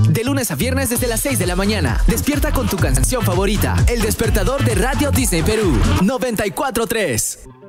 De lunes a viernes desde las 6 de la mañana. Despierta con tu canción favorita. El despertador de Radio Disney Perú. 94.3.